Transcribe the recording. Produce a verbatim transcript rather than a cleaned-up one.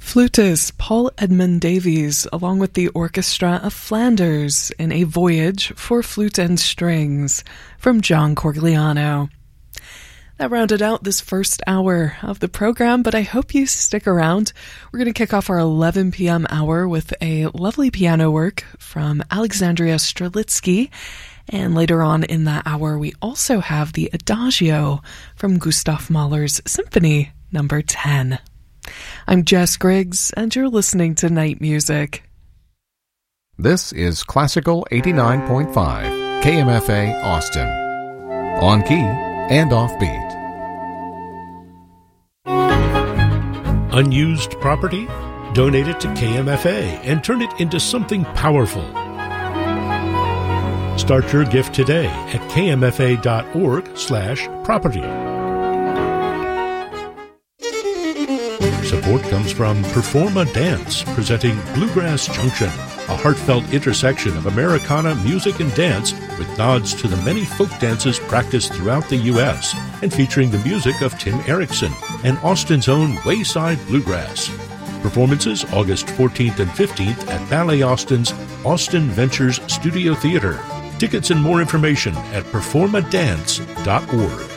Flutist Paul Edmund Davies, along with the Orchestra of Flanders, in A Voyage for Flute and Strings from John Corgliano. That rounded out this first hour of the program, but I hope you stick around. We're going to kick off our eleven p.m. hour with a lovely piano work from Alexandria Strelitzky, and later on in that hour we also have the Adagio from Gustav Mahler's Symphony number ten. I'm Jess Griggs, and you're listening to Night Music. This is Classical eighty-nine point five, K M F A Austin. On key and offbeat. Unused property? Donate it to K M F A and turn it into something powerful. Start your gift today at kmfa.org slash property. Support comes from Performa Dance, presenting Bluegrass Junction, a heartfelt intersection of Americana music and dance with nods to the many folk dances practiced throughout the U S and featuring the music of Tim Erickson and Austin's own Wayside Bluegrass. Performances August fourteenth and fifteenth at Ballet Austin's Austin Ventures Studio Theater. Tickets and more information at performa dance dot org.